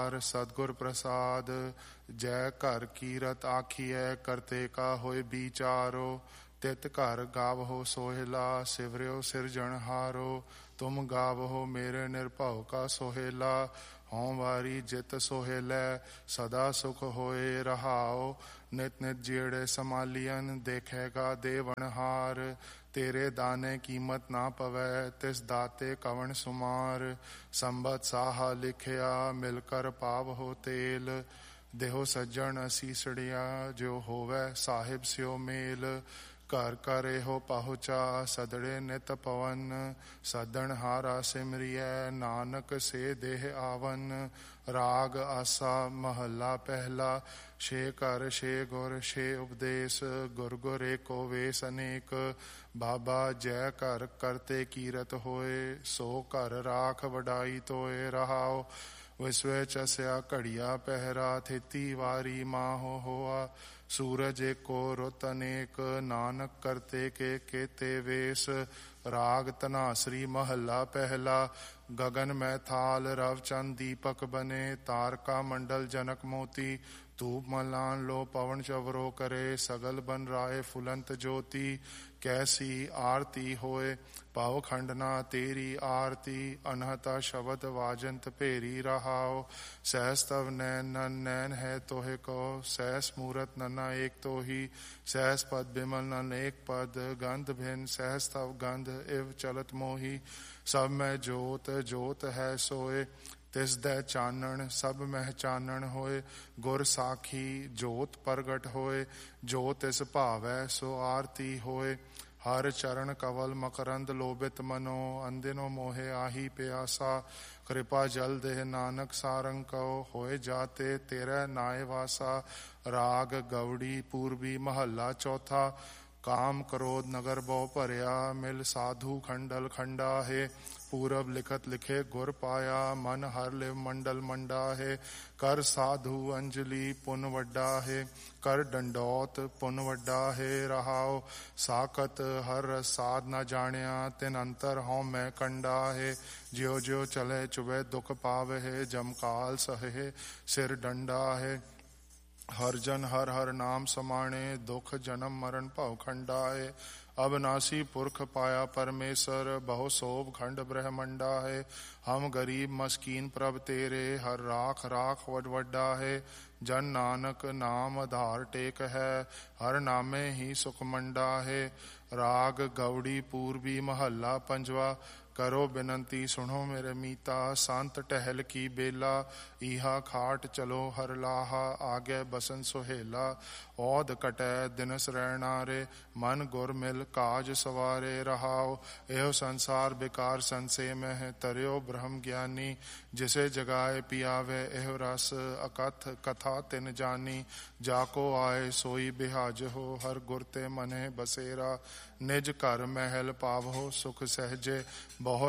सतगुर प्रसाद। जय घर कीरत आखिए करते का होए विचारो। तित घर गावहो सोहेला सिवरियो सिरजनहारो। तुम गावहो मेरे निर्भव का सोहेला। हों वारी जित सोहेलै सदा सुख होए रहाओ। नित नित जेड़े समालियन देखेगा देवनहार। तेरे दाने कीमत ना पवै तिस दाते कवन सुमार। संबत साहा लिखिया मिलकर पाव हो तेल। देहो सज्जन असीसड़िया जो होवै साहिब स्यो मेल। घर करे हो पहुँचा सदड़े नित पवन। सदन हारा सिमरिय नानक से देह आवन। राग आसा महला पहला शे कर शे गुर शे उपदेश। गुर गुर एको वेश अनेक। बाबा जय कर करते कीरत होए। सो कर राख वडाई तोए रहाओ। विश्व चस्या घड़िया पहरा थिति वारी माहो होआ। सूरज एको रुत अनेक नानक करते के केते वेश। राग तनासरी महला पहला गगन में थाल रवचंद दीपक बने। तारका मंडल जनक मोती धूप मलान लो पवन चवरो करे। सगल बन राय फुलंत ज्योति कैसी आरती होए। पाव खंडना तेरी आरती अनहता शब्द वाजंत पेरी रहाओ। सहस तव नैन नन नैन है तोहे को। सहस मूरत नन्ना एक तो ही। सहस पद बिमल नन एक पद गंध भिन्न। सहस तव गंध इव चलत मोही। सब में जोत जोत है सोए। तिस दै चानण सब मह चानण होए। गुर साखी जोत प्रगट होए। जो तिस भावै सो आरती होए। हर चरण कवल मकरंद लोभित मनो। अंदिनो मोहे आही प्यासा। कृपा जल देह नानक सारंग कहो। होए जाते तेरे नाय वासा। राग गौड़ी पूर्वी महला चौथा। काम क्रोध नगर बहु भरिया मिल साधु खंडल खंडा है। पूरब लिखत लिखे गुर पाया मन हर लिव मंडल मंडा है। कर साधु अंजलि पुन वड्डा है। कर डंडौत पुन वड्डा है रहाओ। साकत हर साध न जानिया तिन अंतर हों मैं कंडा है। ज्यो ज्यो चले चुबे दुख पाव है। जमकाल सहे सिर डंडा है। हर जन हर हर नाम समाणे दुख जन्म मरण भव खंडाए। अबनासी पुरख पाया परमेश्वर बहु सोभ खंड ब्रह्मंडा है। हम गरीब मस्कीन प्रभ तेरे हर राख राख वड्डा है। जन नानक नाम आधार टेक है। हर नामे ही सुख मंडा है। राग गौड़ी पूर्वी महला पंजवा। करो बिनती सुनो मेरे मीता। संत टहल की बेला इहा खाट चलो हर लाहा। आगे बसन सुहेला औध कटै दिनस रहना रे। मन गुर मिल काज सवारे रहाओ। एहो संसार बेकार संशय में है तरियो ब्रह्म ज्ञानी। जिसे जगाए पियावे एहो रस अकथ कथा तिन जानी। जाको आए सोई बिहाज हो हर गुर ते मने बसेरा। निज घर महल पावहो सुख सहजे बहु